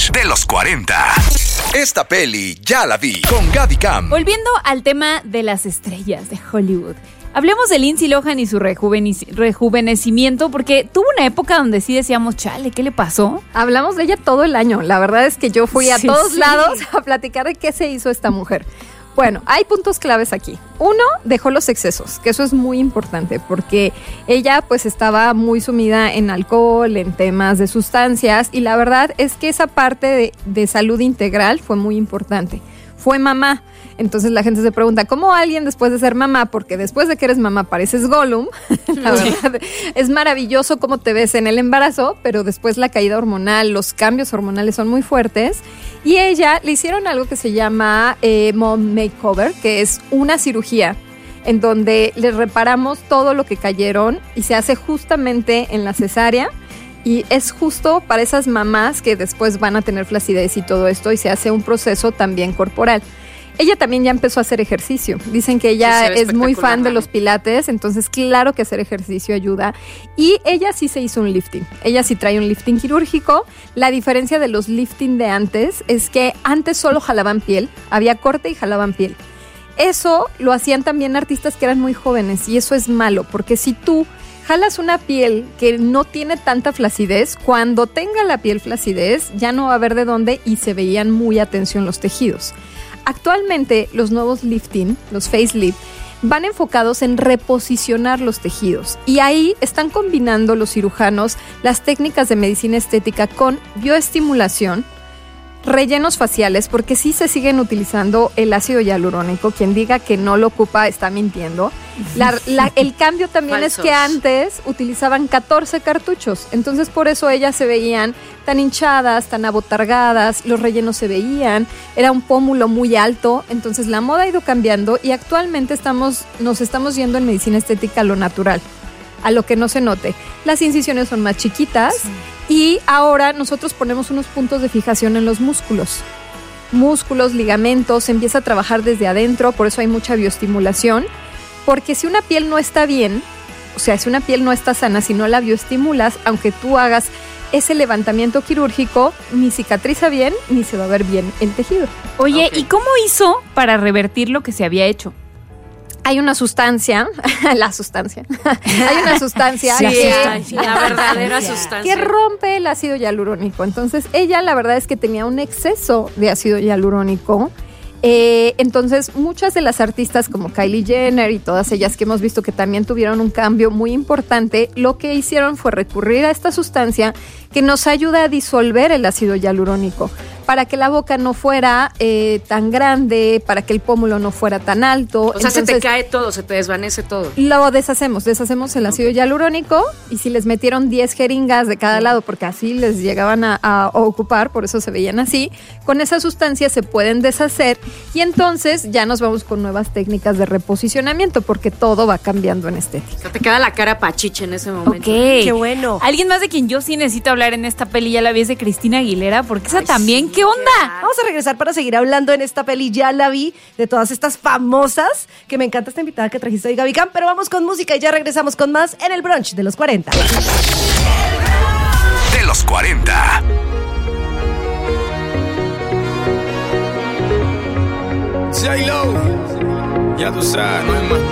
brunch de los 40. Esta peli ya la vi con Gaby Cam. Volviendo al tema de las estrellas de Hollywood. Hablemos de Lindsay Lohan y su rejuvenecimiento, porque tuvo una época donde sí decíamos, chale, ¿qué le pasó? Hablamos de ella todo el año. La verdad es que yo fui a todos lados a platicar de qué se hizo esta mujer. Bueno, hay puntos claves aquí. Uno, dejó los excesos, que eso es muy importante porque ella pues estaba muy sumida en alcohol, en temas de sustancias, y la verdad es que esa parte de salud integral fue muy importante. Fue mamá. Entonces la gente se pregunta, ¿cómo alguien después de ser mamá? Porque después de que eres mamá pareces Gollum. La verdad, es maravilloso cómo te ves en el embarazo, pero después la caída hormonal, los cambios hormonales son muy fuertes. Y ella le hicieron algo que se llama mom makeover, que es una cirugía en donde les reparamos todo lo que cayeron y se hace justamente en la cesárea. Y es justo para esas mamás que después van a tener flacidez y todo esto, y se hace un proceso también corporal. Ella también ya empezó a hacer ejercicio. Dicen que ella es muy fan de los pilates, entonces claro que hacer ejercicio ayuda. Y ella sí se hizo un lifting. Ella sí trae un lifting quirúrgico. La diferencia de los lifting de antes es que antes solo jalaban piel, había corte y jalaban piel. Eso lo hacían también artistas que eran muy jóvenes, y eso es malo, porque si tú jalas una piel que no tiene tanta flacidez, cuando tenga la piel flacidez ya no va a haber de dónde, y se veían muy a tensión los tejidos. Actualmente los nuevos lifting, los facelift, van enfocados en reposicionar los tejidos, y ahí están combinando los cirujanos las técnicas de medicina estética con bioestimulación, rellenos faciales, porque sí se siguen utilizando el ácido hialurónico. Quien diga que no lo ocupa está mintiendo. El cambio también es que antes utilizaban 14 cartuchos, entonces por eso ellas se veían tan hinchadas, tan abotargadas, los rellenos se veían, era un pómulo muy alto. Entonces la moda ha ido cambiando y actualmente nos estamos yendo en medicina estética a lo natural, a lo que no se note. Las incisiones son más chiquitas, y ahora nosotros ponemos unos puntos de fijación en los músculos, ligamentos, se empieza a trabajar desde adentro, por eso hay mucha bioestimulación, porque si una piel no está bien, o sea, si una piel no está sana, si no la bioestimulas, aunque tú hagas ese levantamiento quirúrgico, ni cicatriza bien, ni se va a ver bien el tejido. Oye, okay. ¿Y cómo hizo para revertir lo que se había hecho? Hay una sustancia, hay una sustancia la verdadera sustancia que rompe el ácido hialurónico. Entonces ella la verdad es que tenía un exceso de ácido hialurónico. Entonces muchas de las artistas como Kylie Jenner y todas ellas que hemos visto que también tuvieron un cambio muy importante, lo que hicieron fue recurrir a esta sustancia que nos ayuda a disolver el ácido hialurónico, para que la boca no fuera tan grande, para que el pómulo no fuera tan alto. O sea, entonces, se te cae todo, se te desvanece todo. Lo deshacemos el ácido hialurónico, y si les metieron 10 jeringas de cada lado, porque así les llegaban a ocupar, por eso se veían así, con esa sustancia se pueden deshacer, y entonces ya nos vamos con nuevas técnicas de reposicionamiento, porque todo va cambiando en estética. O sea, te queda la cara pachiche en ese momento. Ok. Qué bueno. Alguien más de quien yo sí necesito hablar en esta peli, ya la vi, es de Cristina Aguilera, porque esa también, sí, ¿qué onda? Vamos a regresar para seguir hablando en esta peli, ya la vi, de todas estas famosas, que me encanta esta invitada que trajiste hoy, Gaby Cam, pero vamos con música y ya regresamos con más en el brunch de los 40. De los 40. J-Lo, ya tú sabes, no hay más.